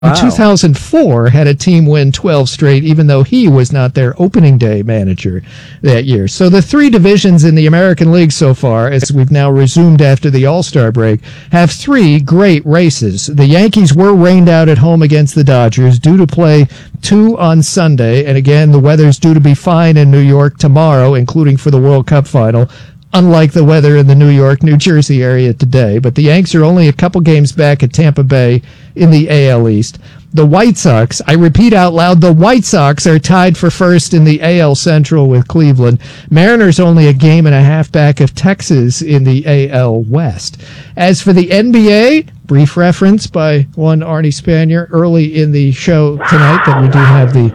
In 2004, had a team win 12 straight, even though he was not their opening day manager that year. So the three divisions in the American League so far, as we've now resumed after the All-Star break, have three great races. The Yankees were rained out at home against the Dodgers, due to play 2 on Sunday. And again, the weather's due to be fine in New York tomorrow, including for the World Cup final, unlike the weather in the New York, New Jersey area today. But the Yanks are only a couple games back at Tampa Bay in the AL East. The White Sox, I repeat out loud, the White Sox are tied for first in the AL Central with Cleveland. Mariners only a game and a half back of Texas in the AL West. As for the NBA, brief reference by one Arnie Spanier early in the show tonight that we do have the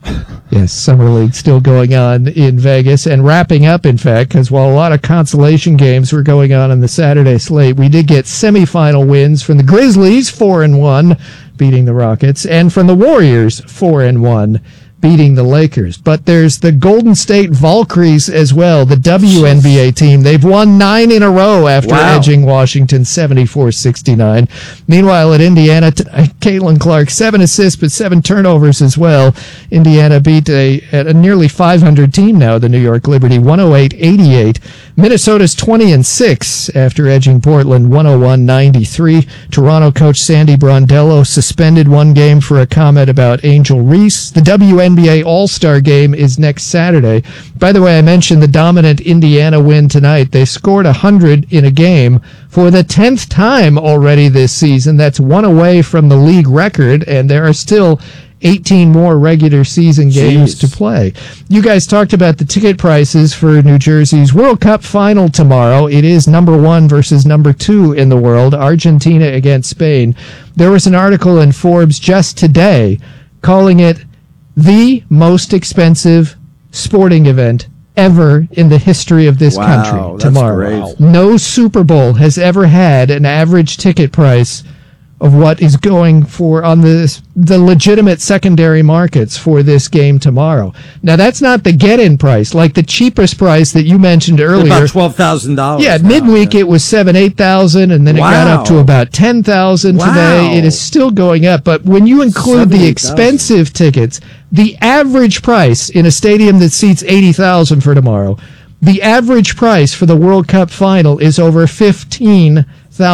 Summer League still going on in Vegas and wrapping up, in fact, because while a lot of consolation games were going on the Saturday slate, we did get semifinal wins from the Grizzlies, 4-1, beating the Rockets, and from the Warriors, 4-1, beating the Lakers. But there's the Golden State Valkyries as well, the WNBA team. They've won 9 in a row after edging Washington 74-69. Meanwhile, at Indiana, Caitlin Clark, 7 assists but 7 turnovers as well. Indiana beat a nearly 500 team now, the New York Liberty, 108-88. Minnesota's 20-6 after edging Portland 101-93. Toronto coach Sandy Brondello suspended one game for a comment about Angel Reese. The WNBA All-Star Game is next Saturday. By the way, I mentioned the dominant Indiana win tonight. They scored 100 in a game for the 10th time already this season. That's one away from the league record, and there are still 18 more regular season games to play. You guys talked about the ticket prices for New Jersey's World Cup final tomorrow. It is number 1 versus number 2 in the world, Argentina against Spain. There was an article in Forbes just today calling it the most expensive sporting event ever in the history of this country tomorrow. Great. No Super Bowl has ever had an average ticket price of what is going for on the legitimate secondary markets for this game tomorrow. Now, that's not the get-in price. Like the cheapest price that you mentioned earlier. About $12,000. Yeah, midweek it was $8,000, and then it got up to about $10,000 today. It is still going up. But when you include the expensive tickets, the average price in a stadium that seats 80,000 for tomorrow, the average price for the World Cup final is over $15,000.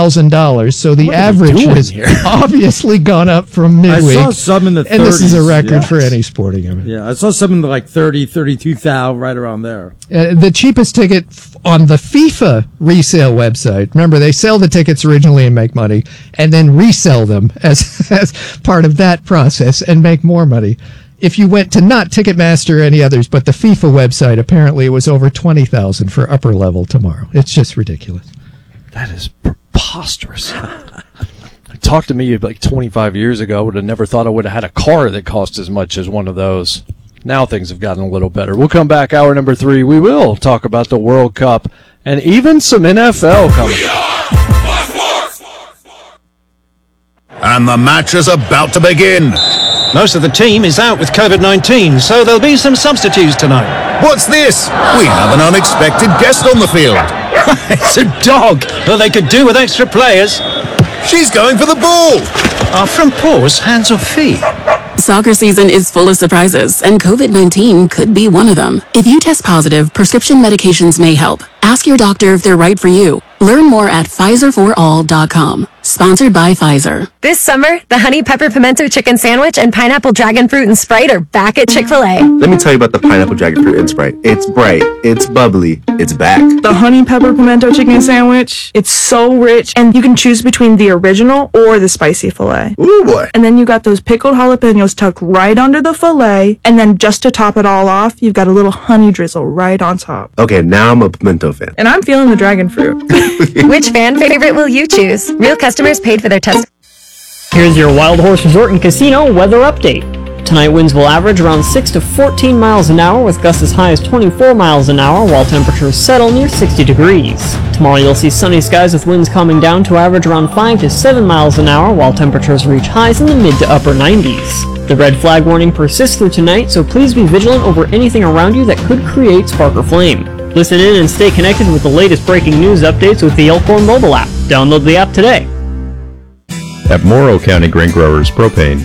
So the average has obviously gone up from midweek. I saw some in the 30s. And this is a record for any sporting event. Yeah, I saw some in the 32,000, right around there. The cheapest ticket on the FIFA resale website. Remember, they sell the tickets originally and make money, and then resell them as part of that process and make more money. If you went to not Ticketmaster or any others, but the FIFA website, apparently it was over $20,000 for upper level tomorrow. It's just ridiculous. That is preposterous. Talked to me like 25 years ago. I would have never thought I would have had a car that cost as much as one of those. Now things have gotten a little better. We'll come back hour number 3. We will talk about the World Cup and even some NFL coming. And the match is about to begin. Most of the team is out with COVID-19, so there'll be some substitutes tonight. What's this? We have an unexpected guest on the field. It's a dog. Well, they could do with extra players. She's going for the ball. Are front paws hands or feet? Soccer season is full of surprises, and COVID-19 could be one of them. If you test positive, prescription medications may help. Ask your doctor if they're right for you. Learn more at PfizerForAll.com. Sponsored by Pfizer. This summer, the Honey Pepper Pimento Chicken Sandwich and Pineapple Dragon Fruit and Sprite are back at Chick-fil-A. Let me tell you about the Pineapple Dragon Fruit and Sprite. It's bright, it's bubbly, it's back. The Honey Pepper Pimento Chicken Sandwich, it's so rich, and you can choose between the original or the spicy filet. Ooh, boy. And then you got those pickled jalapenos tucked right under the filet, and then just to top it all off, you've got a little honey drizzle right on top. Okay, now I'm a pimento fan. And I'm feeling the dragon fruit. Which fan favorite will you choose? Real customers paid for their test. Here's your Wild Horse Resort and Casino weather update. Tonight winds will average around 6 to 14 miles an hour with gusts as high as 24 miles an hour while temperatures settle near 60 degrees. Tomorrow you'll see sunny skies with winds calming down to average around 5 to 7 miles an hour while temperatures reach highs in the mid to upper 90s. The red flag warning persists through tonight, so please be vigilant over anything around you that could create spark or flame. Listen in and stay connected with the latest breaking news updates with the Elkhorn mobile app. Download the app today. At Morrow County Grain Growers Propane,